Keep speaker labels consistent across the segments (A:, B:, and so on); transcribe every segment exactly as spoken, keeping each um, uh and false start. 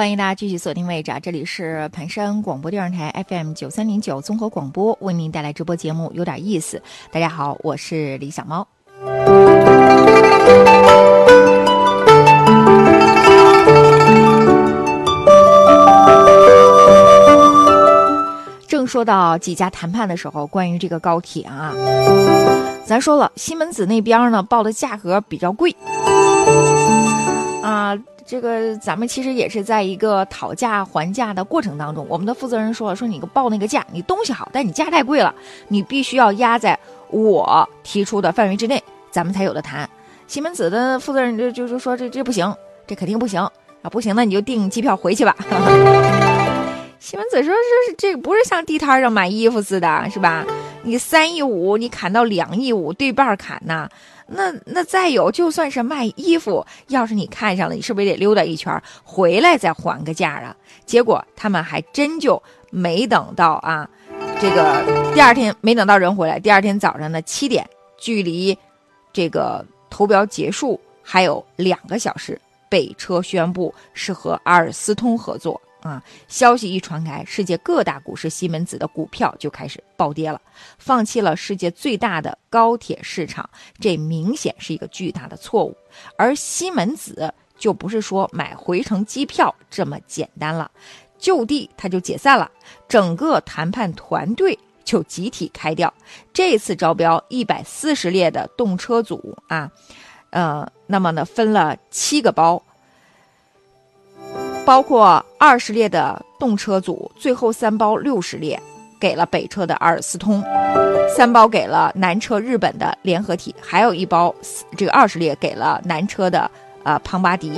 A: 欢迎大家继续锁定位置，这里是盘山广播电视台 F M 九三零九综合广播，为您带来直播节目有点意思。大家好，我是李小猫。正说到几家谈判的时候，关于这个高铁啊，咱说了，西门子那边呢报的价格比较贵啊。这个咱们其实也是在一个讨价还价的过程当中，我们的负责人说了，说你报那个价，你东西好，但你价太贵了，你必须要压在我提出的范围之内，咱们才有的谈。西门子的负责人就就就说这这不行，这肯定不行啊，不行那你就订机票回去吧。西门子说这这不是像地摊上买衣服似的，是吧？你三亿五，你砍到两亿五，对半砍呐。那那再有，就算是卖衣服，要是你看上了，你是不是也得溜达一圈，回来再还个价啊？结果他们还真就没等到啊，这个第二天没等到人回来，第二天早上的七点，距离这个投标结束还有两个小时，北车宣布是和阿尔斯通合作。啊，消息一传开，世界各大股市西门子的股票就开始暴跌了，放弃了世界最大的高铁市场，这明显是一个巨大的错误。而西门子就不是说买回程机票这么简单了，就地它就解散了，整个谈判团队就集体开掉。这次招标一百四十列的动车组啊，呃，那么呢分了七个包。包括二十列的动车组，最后三包六十列给了北车的阿尔斯通，三包给了南车日本的联合体，还有一包这个二十列给了南车的呃庞巴迪。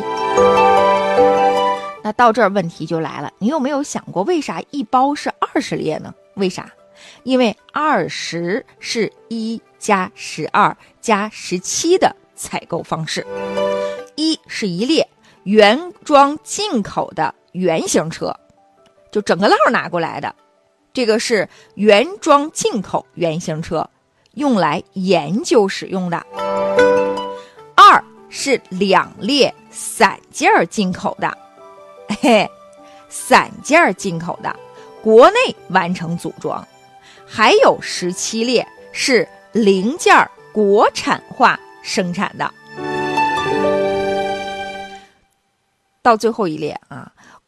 A: 那到这儿问题就来了，你有没有想过为啥一包是二十列呢？为啥？因为二十是一加十二加十七的采购方式，一是一列。原装进口的原型车，就整个烙拿过来的，这个是原装进口原型车，用来研究使用的。二是两列散件进口的，嘿，散件进口的，国内完成组装。还有十七列是零件国产化生产的。到最后一列啊，